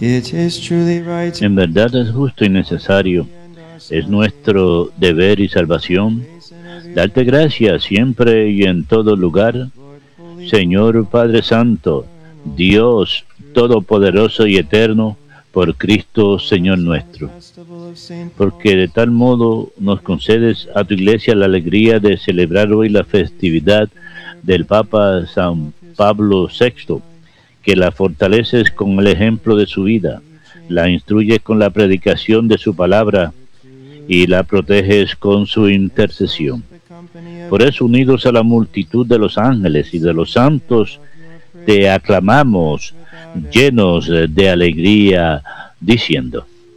En verdad es justo y necesario, es nuestro deber y salvación, darte gracias siempre y en todo lugar, Señor Padre Santo, Dios Todopoderoso y Eterno, por Cristo Señor nuestro. Porque de tal modo nos concedes a tu Iglesia la alegría de celebrar hoy la festividad del Papa San Pablo VI, que la fortaleces con el ejemplo de su vida, la instruyes con la predicación de su palabra y la proteges con su intercesión. Por eso, unidos a la multitud de los ángeles y de los santos, te aclamamos llenos de alegría, diciendo: